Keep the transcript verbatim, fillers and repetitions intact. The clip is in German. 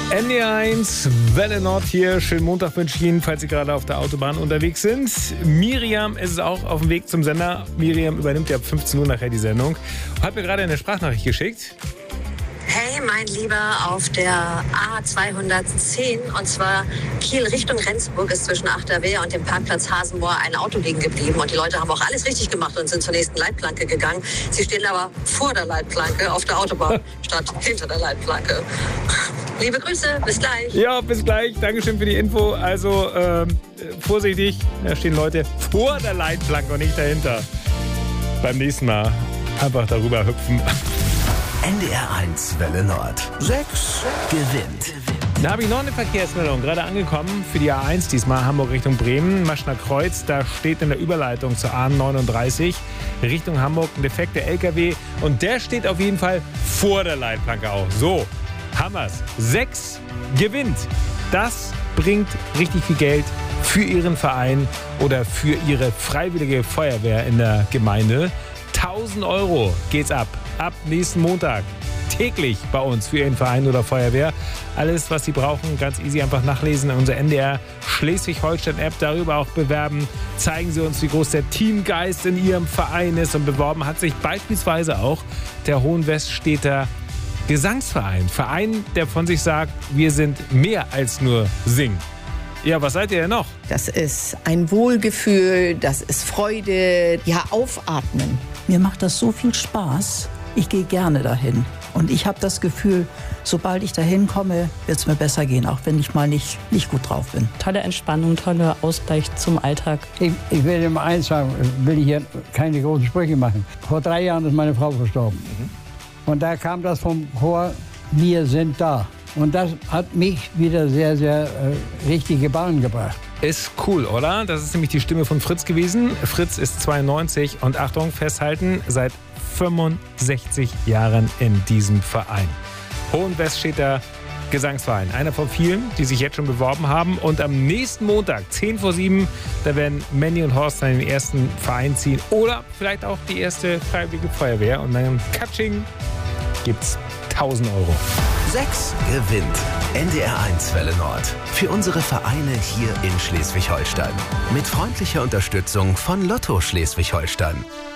N D R eins, Welle Nord hier. Schönen Montag wünsche ich Ihnen, falls Sie gerade auf der Autobahn unterwegs sind. Miriam ist auch auf dem Weg zum Sender. Miriam übernimmt ja ab fünfzehn Uhr nachher die Sendung. Hat mir gerade eine Sprachnachricht geschickt. Hey, mein Lieber, auf der A zweihundertzehn, und zwar Kiel Richtung Rendsburg, ist zwischen Achterwehr und dem Parkplatz Hasenmoor ein Auto liegen geblieben. Und die Leute haben auch alles richtig gemacht und sind zur nächsten Leitplanke gegangen. Sie stehen aber vor der Leitplanke auf der Autobahn statt hinter der Leitplanke. Liebe Grüße, bis gleich. Ja, bis gleich. Dankeschön für die Info. Also ähm, vorsichtig, da stehen Leute vor der Leitplanke und nicht dahinter. Beim nächsten Mal einfach darüber hüpfen. N D R eins Welle Nord. sechs gewinnt. Da habe ich noch eine Verkehrsmeldung, gerade angekommen für die A eins, diesmal Hamburg Richtung Bremen, Maschner Kreuz. Da steht in der Überleitung zur A neununddreißig Richtung Hamburg ein defekter L K W und der steht auf jeden Fall vor der Leitplanke auch. So, haben wir's. sechs gewinnt. Das bringt richtig viel Geld für Ihren Verein oder für Ihre freiwillige Feuerwehr in der Gemeinde. tausend Euro geht's ab. Ab nächsten Montag. Täglich bei uns für Ihren Verein oder Feuerwehr. Alles, was Sie brauchen, ganz easy einfach nachlesen in unserer N D R Schleswig-Holstein-App. Darüber auch bewerben. Zeigen Sie uns, wie groß der Teamgeist in Ihrem Verein ist. Und beworben hat sich beispielsweise auch der Hohenweststädter Gesangsverein. Verein, der von sich sagt, wir sind mehr als nur singen. Ja, was seid ihr denn noch? Das ist ein Wohlgefühl, das ist Freude, ja, aufatmen. Mir macht das so viel Spaß. Ich gehe gerne dahin. Und ich habe das Gefühl, sobald ich dahin komme, wird es mir besser gehen, auch wenn ich mal nicht, nicht gut drauf bin. Tolle Entspannung, toller Ausgleich zum Alltag. Ich, ich will immer eins sagen, will ich hier keine großen Sprüche machen. Vor drei Jahren ist meine Frau verstorben. Mhm. Und da kam das vom Chor, wir sind da. Und das hat mich wieder sehr, sehr äh, richtige Bahn gebracht. Ist cool, oder? Das ist nämlich die Stimme von Fritz gewesen. Fritz ist zweiundneunzig und Achtung, festhalten, seit fünfundsechzig Jahren in diesem Verein. Hohenweststädter Gesangsverein. Einer von vielen, die sich jetzt schon beworben haben. Und am nächsten Montag, zehn vor sieben, da werden Mandy und Horst dann den ersten Verein ziehen. Oder vielleicht auch die erste freiwillige Feuerwehr. Und dann Katsching gibt's tausend Euro. sechs gewinnt. N D R eins Welle Nord. Für unsere Vereine hier in Schleswig-Holstein. Mit freundlicher Unterstützung von Lotto Schleswig-Holstein.